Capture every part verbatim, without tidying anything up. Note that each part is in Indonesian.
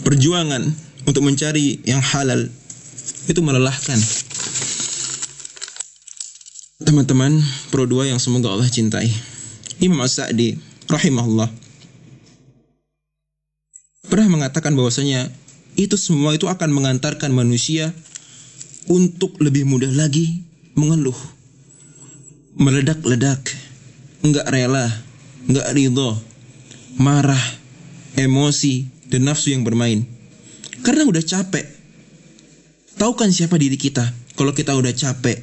perjuangan untuk mencari yang halal itu melelahkan. Teman-teman Pro dua yang semoga Allah cintai, Imam As-Sa'di rahimahullah pernah mengatakan bahwasanya itu semua itu akan mengantarkan manusia untuk lebih mudah lagi mengeluh, meledak-ledak, enggak rela, enggak ridho, marah, emosi, dan nafsu yang bermain. Karena udah capek. Tahu kan siapa diri kita kalau kita udah capek?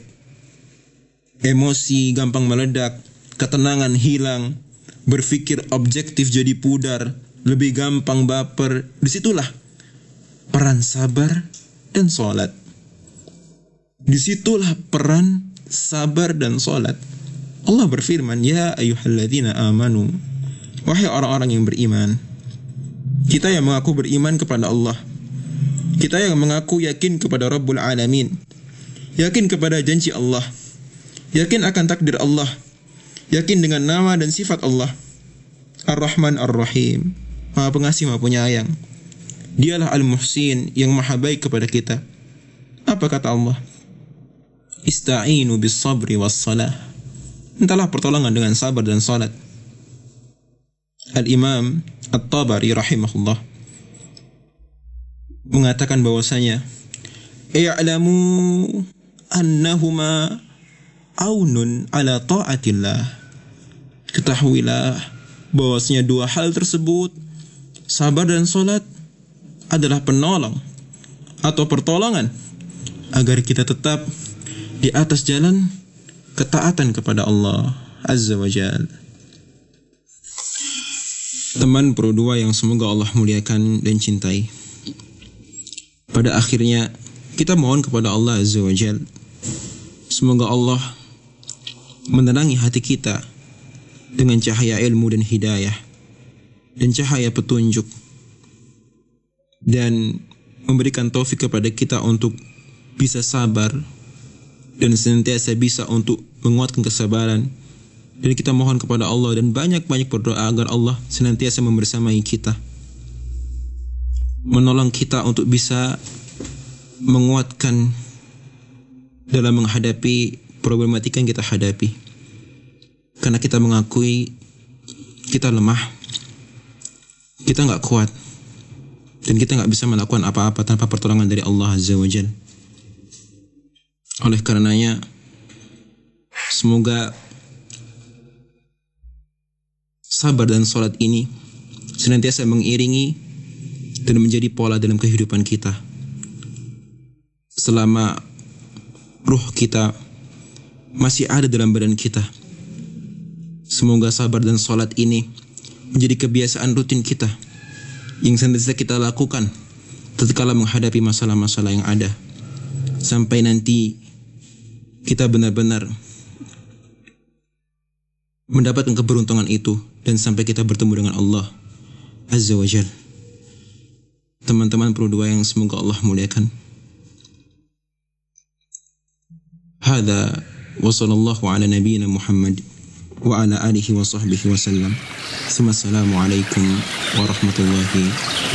Emosi gampang meledak, ketenangan hilang, berpikir objektif jadi pudar, lebih gampang baper. Disitulah peran sabar dan sholat. Disitulah peran sabar dan sholat. Allah berfirman, ya ayyuhalladzina amanu, wahai orang-orang yang beriman. Kita yang mengaku beriman kepada Allah, kita yang mengaku yakin kepada Rabbul Alamin, yakin kepada janji Allah, yakin akan takdir Allah, yakin dengan nama dan sifat Allah, Ar-Rahman Ar-Rahim, Maha Pengasih Maha Penyayang. Dialah Al-Muhsin, yang maha baik kepada kita. Apa kata Allah? Ista'inu bis sabri was salah. Mintalah pertolongan dengan sabar dan salat. Al-Imam At-Tabari rahimahullah mengatakan bahwasanya i'lamu annahuma aunun ala ta'atillah. Ketahuilah bahwasanya dua hal tersebut, sabar dan salat, adalah penolong atau pertolongan agar kita tetap di atas jalan ketaatan kepada Allah Azza wa Jalla. Teman Pro dua yang semoga Allah muliakan dan cintai, pada akhirnya kita mohon kepada Allah Azza wa Jalla, semoga Allah menerangi hati kita dengan cahaya ilmu dan hidayah dan cahaya petunjuk, dan memberikan taufik kepada kita untuk bisa sabar dan senantiasa bisa untuk menguatkan kesabaran. Dan kita mohon kepada Allah dan banyak-banyak berdoa agar Allah senantiasa membersamai kita, menolong kita untuk bisa menguatkan dalam menghadapi problematika yang kita hadapi. Karena kita mengakui kita lemah, kita gak kuat, dan kita gak bisa melakukan apa-apa tanpa pertolongan dari Allah Azza wa Jalla. Oleh karenanya, semoga sabar dan salat ini senantiasa mengiringi dan menjadi pola dalam kehidupan kita selama ruh kita masih ada dalam badan kita. Semoga sabar dan salat ini menjadi kebiasaan rutin kita yang senantiasa kita lakukan tatkala menghadapi masalah-masalah yang ada, sampai nanti kita benar-benar mendapatkan keberuntungan itu dan sampai kita bertemu dengan Allah Azza wa Jalla. Teman-teman Pro dua yang semoga Allah muliakan, hadza wa sallallahu ala nabiyyina Muhammad wa ala alihi wa sahbihi wa sallam. Assalamualaikum warahmatullahi wabarakatuh.